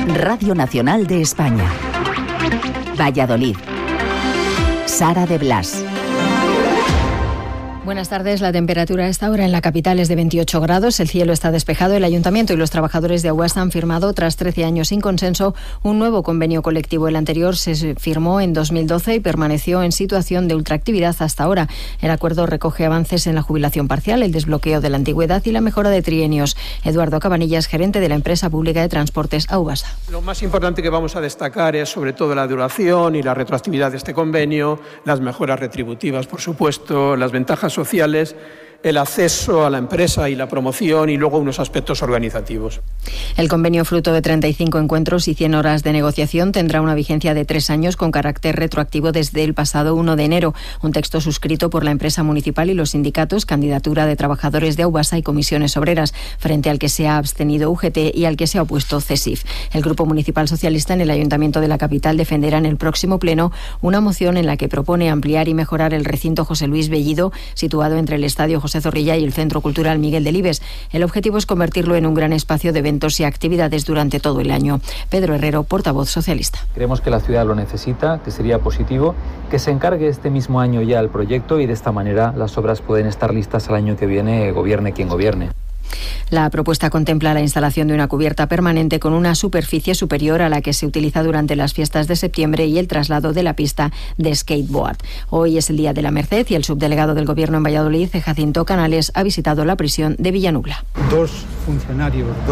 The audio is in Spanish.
Radio Nacional de España. Valladolid. Sara de Blas. Buenas tardes. La temperatura a esta hora en la capital es de 28 grados. El cielo está despejado. El Ayuntamiento y los trabajadores de Aguas han firmado, tras 13 años sin consenso, un nuevo convenio colectivo. El anterior se firmó en 2012 y permaneció en situación de ultraactividad hasta ahora. El acuerdo recoge avances en la jubilación parcial, el desbloqueo de la antigüedad y la mejora de trienios. Eduardo Cabanillas, gerente de la empresa pública de transportes Aubasa. Lo más importante que vamos a destacar es sobre todo la duración y la retroactividad de este convenio, las mejoras retributivas, por supuesto, las ventajas sociales, el acceso a la empresa y la promoción y luego unos aspectos organizativos. El convenio, fruto de 35 encuentros y 100 horas de negociación, tendrá una vigencia de 3 años con carácter retroactivo desde el pasado 1 de enero. Un texto suscrito por la empresa municipal y los sindicatos, candidatura de trabajadores de Aubasa y comisiones obreras, frente al que se ha abstenido UGT y al que se ha opuesto CESIF. El Grupo Municipal Socialista en el Ayuntamiento de la capital defenderá en el próximo pleno una moción en la que propone ampliar y mejorar el recinto José Luis Bellido, situado entre el Estadio José Zorrilla y el Centro Cultural Miguel Delibes. El objetivo es convertirlo en un gran espacio de eventos y actividades durante todo el año. Pedro Herrero, portavoz socialista. Creemos que la ciudad lo necesita, que sería positivo que se encargue este mismo año ya el proyecto y de esta manera las obras pueden estar listas al año que viene, gobierne quien gobierne. La propuesta contempla la instalación de una cubierta permanente con una superficie superior a la que se utiliza durante las fiestas de septiembre y el traslado de la pista de skateboard. Hoy es el Día de la Merced y el subdelegado del Gobierno en Valladolid, Jacinto Canales, ha visitado la prisión de Villanubla. 2 funcionarios,